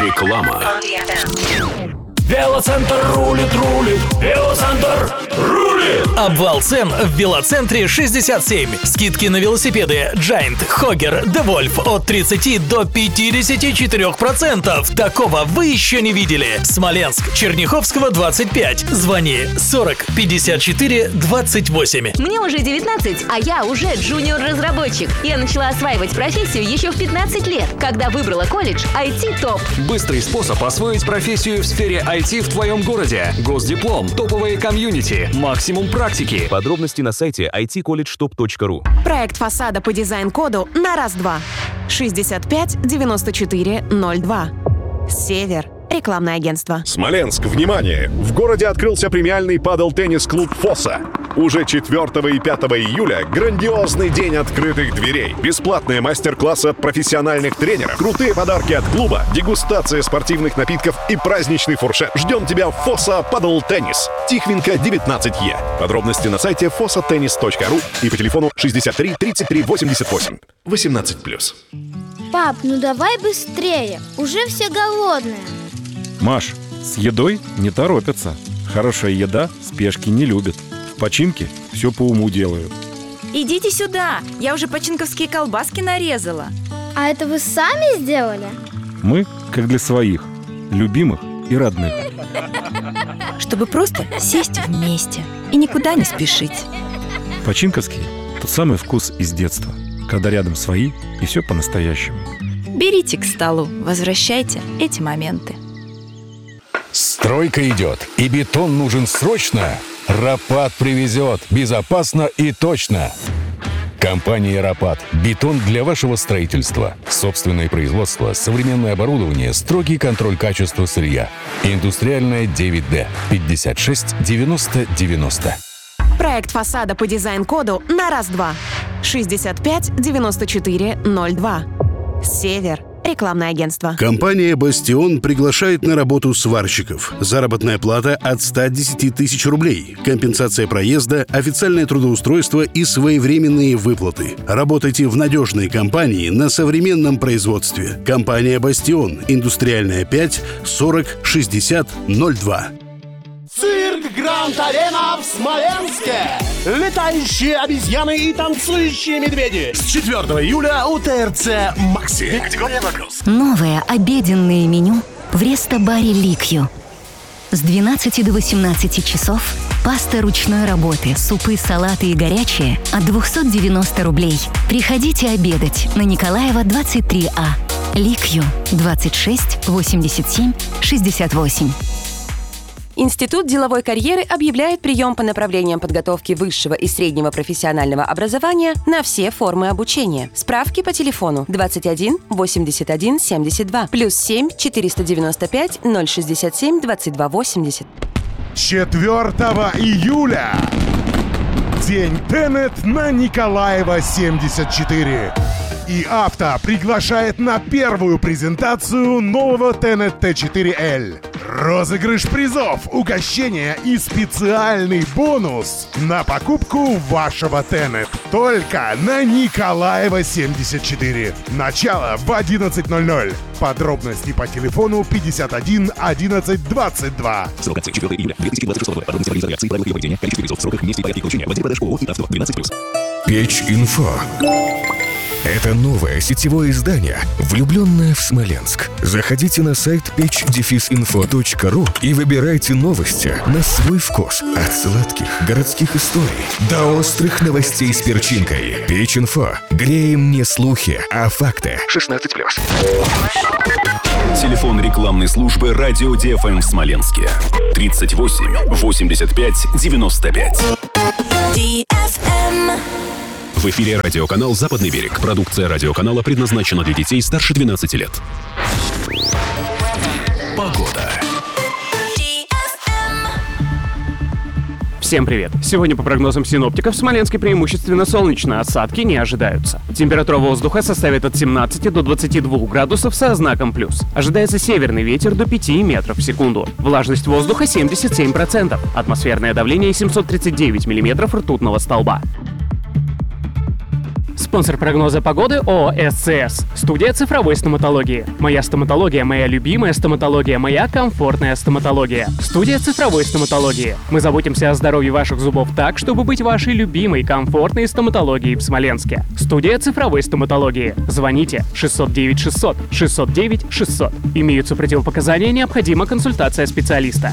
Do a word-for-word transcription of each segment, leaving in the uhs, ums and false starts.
Реклама. Велоцентр рулит, рулит, Велоцентр рулит! Обвал цен в Велоцентре шестьдесят семь. Скидки на велосипеды Giant, Hogger, DeWolf от тридцати до пятидесяти четырёх процентов. Такого вы еще не видели. Смоленск, Черняховского, двадцать пять. Звони сорок пятьдесят четыре двадцать восемь. Мне уже девятнадцать, а я уже джуниор-разработчик. Я начала осваивать профессию еще в пятнадцать лет, когда выбрала колледж ай ти топ. Быстрый способ освоить профессию в сфере ай ти в твоем городе. Госдиплом, топовые комьюнити, максимум практики. Подробности на сайте ай ти колледж топ точка ру. Проект фасада по дизайн-коду на раз-два. шестьдесят пять девяносто четыре ноль два. Север. Рекламное агентство. Смоленск, внимание! В городе открылся премиальный падл-теннис-клуб «Фосса». Уже четвёртого и пятого июля грандиозный день открытых дверей. Бесплатные мастер-классы от профессиональных тренеров, крутые подарки от клуба, дегустация спортивных напитков и праздничный фуршет. Ждем тебя в «Фосса падл-теннис». Тихвинка, девятнадцать Е. Подробности на сайте фосса теннис точка ру и по телефону шестьдесят три тридцать три восемьдесят восемь. восемнадцать плюс. Пап, ну давай быстрее, уже все голодные. Маш, с едой не торопятся. Хорошая еда спешки не любит. В починке все по уму делают. Идите сюда, я уже починковские колбаски нарезала. А это вы сами сделали? Мы, как для своих, любимых и родных. Чтобы просто сесть вместе и никуда не спешить. Починковские – тот самый вкус из детства, когда рядом свои и все по-настоящему. Берите к столу, возвращайте эти моменты. Стройка идет, и бетон нужен срочно. Рапат привезет безопасно и точно. Компания «Рапат». Бетон для вашего строительства. Собственное производство, современное оборудование, строгий контроль качества сырья. Индустриальная девять дэ пятьдесят шесть девяносто девяносто. Проект фасада по дизайн-коду на раз-два. шестьдесят пять девяносто четыре ноль два. Север. Рекламное агентство. Компания «Бастион» приглашает на работу сварщиков. Заработная плата от ста десяти тысяч рублей. Компенсация проезда, официальное трудоустройство и своевременные выплаты. Работайте в надежной компании на современном производстве. Компания «Бастион». Индустриальная пять сорок шестьдесят ноль два. Цирк Гранд-Арена в Смоленске. Летающие обезьяны и танцующие медведи. С четвёртого июля у тэ эр цэ «Макси». Категория «Вопрос». Новое обеденное меню в рестобаре «Ликью». С двенадцати до восемнадцати часов паста ручной работы, супы, салаты и горячие от двухсот девяноста рублей. Приходите обедать на Николаева, двадцать три А. «Ликью» двадцать шесть восемьдесят семь шестьдесят восемь. Институт деловой карьеры объявляет прием по направлениям подготовки высшего и среднего профессионального образования на все формы обучения. Справки по телефону двадцать один восемьдесят один семьдесят два плюс семь четыреста девяносто пять ноль шестьдесят семь двадцать два восемьдесят. четвёртого июля день Тенет на Николаева, семьдесят четыре. И Авто приглашает на первую презентацию нового Тенет тэ четыре эль. Розыгрыш призов, угощения и специальный бонус на покупку вашего Тенет. Только на Николаева, семьдесят четыре. Начало в одиннадцать ноль ноль. Подробности по телефону пятьдесят один одиннадцать двадцать два. Срок акции четвёртого июля две тысячи двадцать шестого. Подробности организации, правила поведения, количество призов, сроках, месте и порядке получения. В отделе продаж ООО и Авто двенадцать плюс. Печь.Инфо. Это новое сетевое издание, влюбленное в Смоленск. Заходите на сайт печь инфо точка ру и выбирайте новости на свой вкус. От сладких городских историй до острых новостей с перчинкой. Печь.Инфо. Греем не слухи, а факты. шестнадцать плюс. Телефон рекламной службы «Радио ди эф эм» в Смоленске. тридцать восемь восемьдесят пять девяносто пять. ди эф эм. В эфире радиоканал «Западный берег». Продукция радиоканала предназначена для детей старше двенадцати лет. Погода. Всем привет! Сегодня по прогнозам синоптиков в Смоленске преимущественно солнечно, осадки не ожидаются. Температура воздуха составит от семнадцати до двадцати двух градусов со знаком плюс. Ожидается северный ветер до пяти метров в секунду. Влажность воздуха семьдесят семь процентов. Атмосферное давление семьсот тридцать девять миллиметров ртутного столба. Спонсор прогноза погоды ООО СЦС. Студия цифровой стоматологии. Моя стоматология, моя любимая стоматология, моя комфортная стоматология. Студия цифровой стоматологии. Мы заботимся о здоровье ваших зубов так, чтобы быть вашей любимой комфортной стоматологией в Смоленске. Студия цифровой стоматологии. Звоните шестьсот девять шестьсот шестьсот девять шестьсот. Имеются противопоказания, необходима консультация специалиста.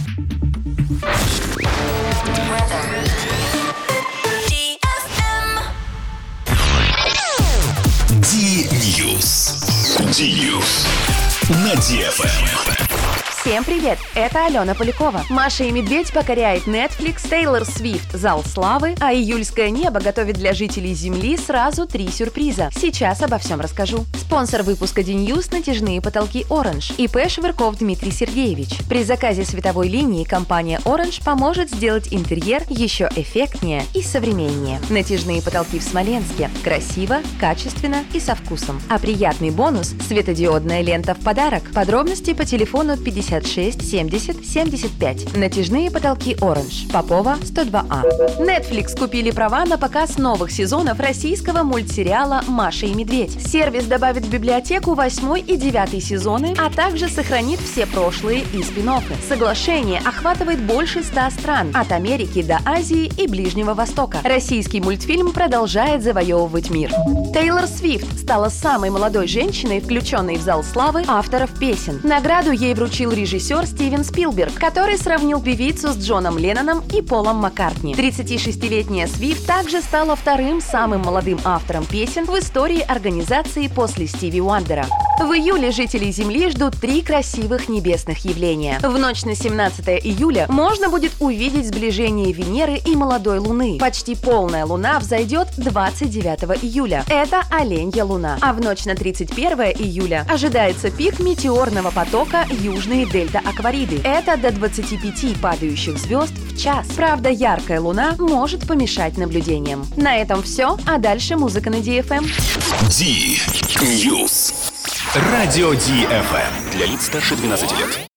Ди-Ньюс. Ди-Ньюс. На Ди эф эм. Всем привет! Это Алена Полякова. Маша и Медведь покоряет Netflix, Тейлор Свифт — зал славы, а июльское небо готовит для жителей Земли сразу три сюрприза. Сейчас обо всем расскажу. Спонсор выпуска Ди-Ньюс — натяжные потолки Orange. ИП Швырков Дмитрий Сергеевич. При заказе световой линии компания Orange поможет сделать интерьер еще эффектнее и современнее. Натяжные потолки в Смоленске. Красиво, качественно и со вкусом. А приятный бонус — светодиодная лента в подарок. Подробности по телефону пятьдесят шесть семьдесят семьдесят пять. Натяжные потолки Orange. Попова, сто два А. Netflix купили права на показ новых сезонов российского мультсериала «Маша и Медведь». Сервис добавит в библиотеку восьмой и девятый сезоны, а также сохранит все прошлые и спин-оффы. Соглашение охватывает больше ста стран, от Америки до Азии и Ближнего Востока. Российский мультфильм продолжает завоевывать мир. Тейлор Свифт стала самой молодой женщиной, включенной в зал славы авторов песен. Награду ей вручил режиссер Стивен Спилберг, который сравнил певицу с Джоном Ленноном и Полом Маккартни. тридцатишестилетняя Свифт также стала вторым самым молодым автором песен в истории организации после Стиви Уандера. В июле жителей Земли ждут три красивых небесных явления. В ночь на семнадцатое июля можно будет увидеть сближение Венеры и молодой Луны. Почти полная Луна взойдет двадцать девятого июля. Это оленья Луна. А в ночь на тридцать первое июля ожидается пик метеорного потока Южные Дельта-Аквариды. Это до двадцати пяти падающих звезд в час. Правда, яркая Луна может помешать наблюдениям. На этом все, а дальше музыка на Ди эф эм. Ди-Ньюс. Радио Ди эф эм. Для лиц старше двенадцати лет.